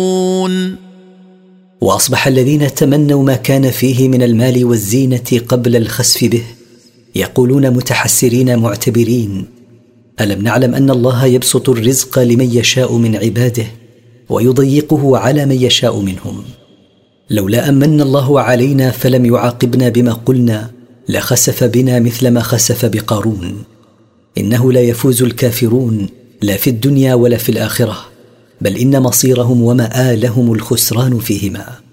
وأصبح الذين تمنوا ما كان فيه من المال والزينة قبل الخسف به يقولون متحسرين معتبرين: ألم نعلم أن الله يبسط الرزق لمن يشاء من عباده ويضيقه على من يشاء منهم؟ لولا أمن الله علينا فلم يعاقبنا بما قلنا لخسف بنا مثل ما خسف بقارون. إنه لا يفوز الكافرون لا في الدنيا ولا في الآخرة، بل إن مصيرهم ومآلهم الخسران فيهما.